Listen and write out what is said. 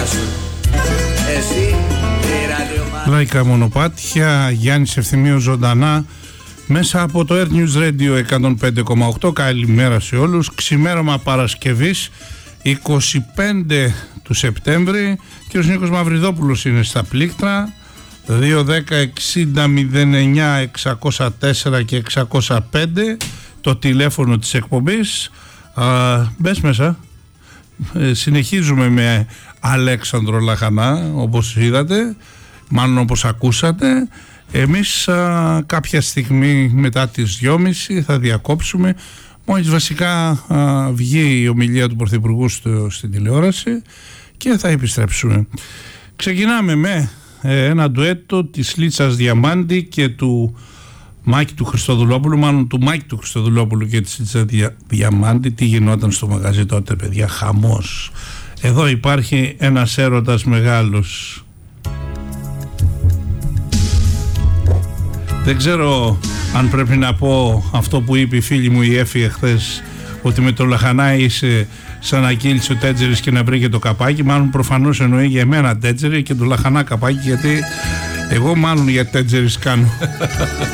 σου. Εσύ η ραδιομάχη. Λαϊκά μονοπάτια, Γιάννης Ευθυμίου ζωντανά μέσα από το Air News Radio 105,8. Καλημέρα σε όλους. Ξημέρωμα Παρασκευής 25 του Σεπτέμβρη. Και ο Νίκος Μαυριδόπουλος είναι στα πλήκτρα. 2-10-60-09-604 και 605 το τηλέφωνο της εκπομπής. Μπες μέσα. Συνεχίζουμε με Αλέξανδρο Λαχανά, όπως είδατε, μάλλον όπως ακούσατε. Εμείς κάποια στιγμή μετά τις 2.30 θα διακόψουμε, μόλις βασικά βγει η ομιλία του Πρωθυπουργού στην τηλεόραση, και θα επιστρέψουμε. Ξεκινάμε με ένα ντουέτο της Λίτσας Διαμάντη και του Μάκη του Χριστοδουλόπουλου, μάλλον του Μάκη του Χριστοδουλόπουλου και της Λίτσας Διαμάντη. Τι γινόταν στο μαγαζί τότε, παιδιά, χαμός. Εδώ υπάρχει ένας έρωτας μεγάλος. Δεν ξέρω αν πρέπει να πω αυτό που είπε η φίλη μου η Έφη εχθές, ότι με το Λαχανά είσαι σαν να κύλησε ο Τέτζερης και να βρήκε το καπάκι. Μάλλον προφανώς εννοεί για εμένα Τέτζερη και το Λαχανά καπάκι, γιατί εγώ μάλλον για Τέτζερης κάνω.